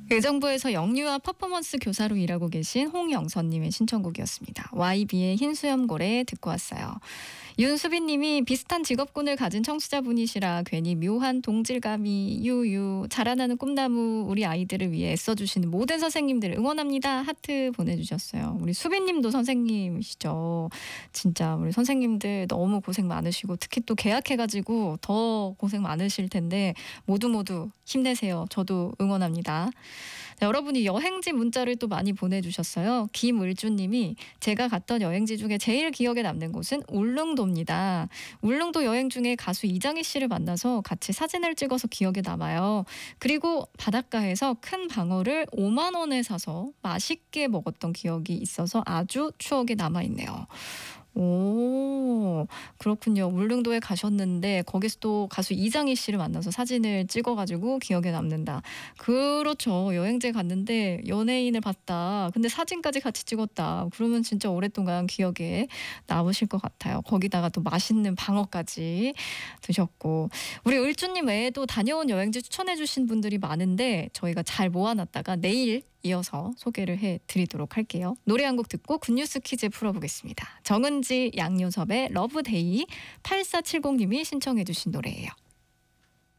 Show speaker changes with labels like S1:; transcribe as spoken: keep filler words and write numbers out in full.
S1: 의정부에서 영유아 퍼포먼스 교사로 일하고 계신 홍영선님의 신청곡이었습니다. 와이비의 흰수염고래 듣고 왔어요. 윤수빈님이 비슷한 직업군을 가진 청취자분이시라 괜히 묘한 동질감이 유유 자라나는 꿈나무 우리 아이들을 위해 애써주시는 모든 선생님들 응원합니다. 하트 보내주셨어요. 우리 수빈님도 선생님이시죠. 진짜 우리 선생님들 너무 고생 많으시고 특히 또 개학해가지고 더 고생 많으실 텐데 모두 모두 힘내세요. 저도 응원합니다. 자, 여러분이 여행지 문자를 또 많이 보내주셨어요. 김을주님이 제가 갔던 여행지 중에 제일 기억에 남는 곳은 울릉도입니다. 울릉도 여행 중에 가수 이장희 씨를 만나서 같이 사진을 찍어서 기억에 남아요. 그리고 바닷가에서 큰 방어를 오만 원에 사서 맛있게 먹었던 기억이 있어서 아주 추억에 남아있네요. 오, 그렇군요. 울릉도에 가셨는데 거기서 또 가수 이장희 씨를 만나서 사진을 찍어가지고 기억에 남는다. 그렇죠. 여행지에 갔는데 연예인을 봤다. 근데 사진까지 같이 찍었다. 그러면 진짜 오랫동안 기억에 남으실 것 같아요. 거기다가 또 맛있는 방어까지 드셨고. 우리 을주님 외에도 다녀온 여행지 추천해주신 분들이 많은데 저희가 잘 모아놨다가 내일 이어서 소개를 해드리도록 할게요. 노래 한 곡 듣고 굿뉴스 퀴즈 풀어보겠습니다. 정은지 양요섭의 러브데이 팔사칠공님이 신청해 주신 노래예요.